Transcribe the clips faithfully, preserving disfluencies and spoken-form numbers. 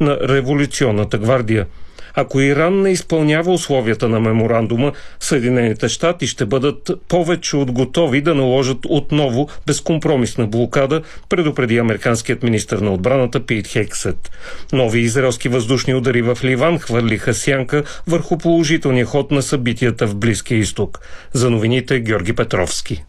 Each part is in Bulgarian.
на революционната гвардия. Ако Иран не изпълнява условията на меморандума, Съединените щати ще бъдат повече от готови да наложат отново безкомпромисна блокада, предупреди американският министър на отбраната Пит Хексет. Нови израелски въздушни удари в Ливан хвърлиха сянка върху положителния ход на събитията в Близкия изток. За новините Георги Петровски.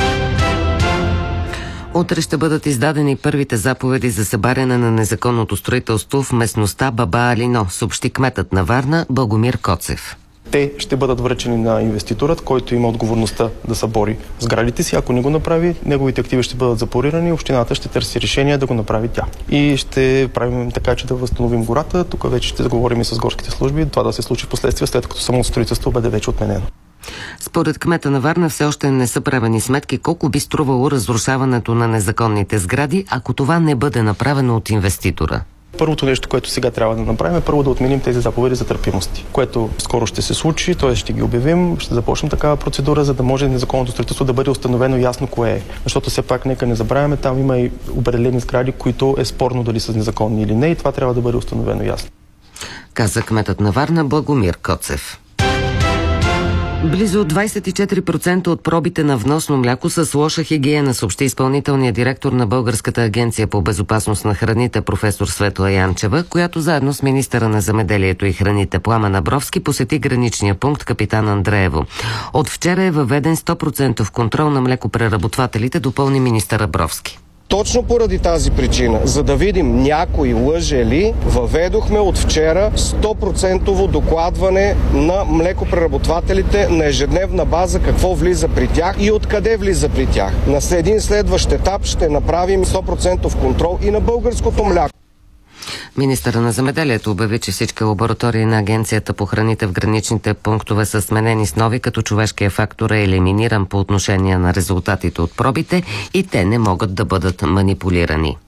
Утре ще бъдат издадени първите заповеди за събаряне на незаконното строителство в местността Баба Алино, съобщи кметът на Варна Благомир Коцев. Те ще бъдат връчени на инвеститорът, който има отговорността да събори сградите си. Ако не го направи, неговите активи ще бъдат запорирани и общината ще търси решение да го направи тя. И ще правим така, че да възстановим гората. Тук вече ще заговорим и с горските служби. Това да се случи в последствие, след като самото строителство бъде вече отменено. Според кмета на Варна все още не са правени сметки колко би струвало разрушаването на незаконните сгради, ако това не бъде направено от инвеститора. Първото нещо, което сега трябва да направим, е първо да отменим тези заповеди за търпимости, което скоро ще се случи, т.е. ще ги обявим, ще започнем такава процедура, за да може незаконното строителство да бъде установено ясно кое е. Защото все пак нека не забравяме, там има и определени сгради, които е спорно дали са незаконни или не, и това трябва да бъде установено ясно. Каза кметът на Варна Благомир Коцев. Близо двадесет и четири процента от пробите на вносно мляко са с лоша хигиена, съобщи изпълнителният директор на Българската агенция по безопасност на храните професор Светла Янчева, която заедно с министъра на земеделието и храните Пламен Абровски посети граничния пункт Капитан Андреево. От вчера е въведен сто процента контрол на млекопреработвателите, допълни министър Абровски. Точно поради тази причина, за да видим някой лъже ли, въведохме от вчера сто процента докладване на млекопреработвателите на ежедневна база какво влиза при тях и откъде влиза при тях. На един следващ етап ще направим сто процента контрол и на българското мляко. Министърът на земеделието обяви, че всички лаборатории на Агенцията по храните в граничните пунктове са сменени с нови, като човешкият фактор е елиминиран по отношение на резултатите от пробите и те не могат да бъдат манипулирани.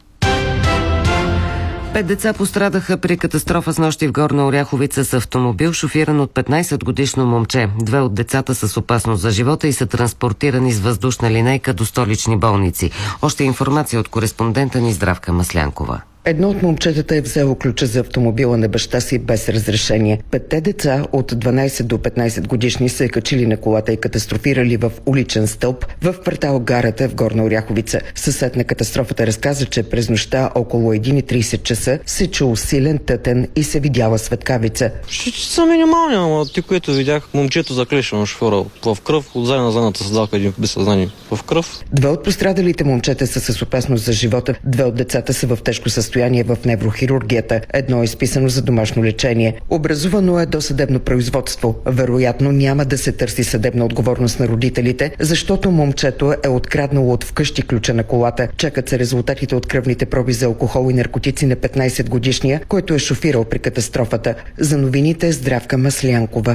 Пет деца пострадаха при катастрофа снощи в Горна Оряховица с автомобил, шофиран от петнадесетгодишно момче. Две от децата са с опасност за живота и са транспортирани с въздушна линейка до столични болници. Още информация от кореспондента ни Здравка Маслянкова. Едно от момчетата е взело ключа за автомобила на баща си без разрешение. Петте деца от дванадесет до петнадесет годишни се качили на колата и катастрофирали в уличен стълб в квартал Гарата в Горна Оряховица. Съсед на катастрофата разказа, че през нощта около едно и тридесет часа се чул силен тътен и се видяла светкавица. Ще са минимални, ама ти, което видях, момчето заклешено шофьора в кръв, от задна задната създалка един без съзнание в кръв. Две от пострадалите момчета са с опасност за живота. Две от децата са в тежко състояние в неврохирургията. Едно е изписано за домашно лечение. Образувано е досъдебно производство. Вероятно няма да се търси съдебна отговорност на родителите, защото момчето е откраднало от вкъщи ключа на колата. Чакат се резултатите от кръвните проби за алкохол и наркотици на петнадесетгодишния, който е шофирал при катастрофата. За новините Здравка Маслянкова.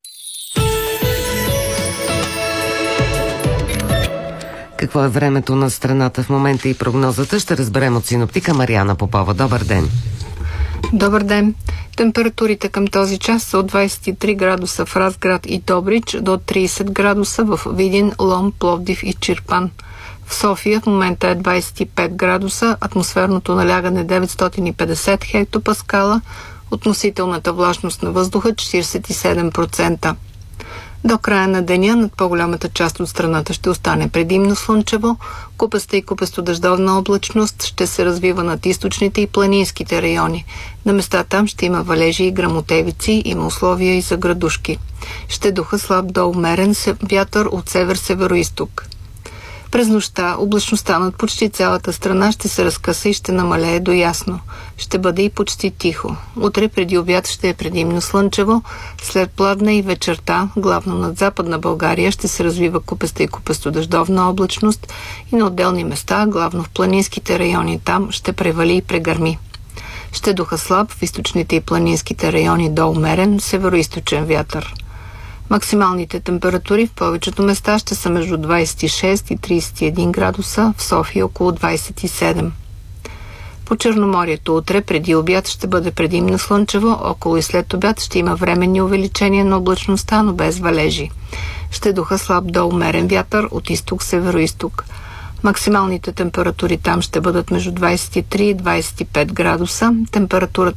Какво е времето на страната в момента и прогнозата, ще разберем от синоптика Мариана Попова. Добър ден! Добър ден! Температурите към този час са от двадесет и три градуса в Разград и Добрич до тридесет градуса в Видин, Лом, Пловдив и Чирпан. В София в момента е двадесет и пет градуса, атмосферното налягане деветстотин и петдесет хектопаскала, относителната влажност на въздуха четиридесет и седем процента. До края на деня над по-голямата част от страната ще остане предимно слънчево, купеста и купесто-дъждовна облачност ще се развива над източните и планинските райони. На места там ще има валежи и гръмотевици, има условия и за градушки. Ще духа слаб до умерен вятър от север-североизток. През нощта облачността над почти цялата страна ще се разкъса и ще намалее до ясно. Ще бъде и почти тихо. Утре преди обяд ще е предимно слънчево, след пладне и вечерта, главно над Западна България, ще се развива купеста и купесто-дъждовна облачност и на отделни места, главно в планинските райони, там ще превали и прегърми. Ще духа слаб в източните и планинските райони до умерен североизточен вятър. Максималните температури в повечето места ще са между двадесет и шест и тридесет и един градуса, в София около двадесет и седем. По Черноморието утре преди обяд ще бъде предимно слънчево, около и след обяд ще има временни увеличения на облачността, но без валежи. Ще духа слаб до умерен вятър от изток-североизток. Максималните температури там ще бъдат между двадесет и три и двадесет и пет градуса. Температурата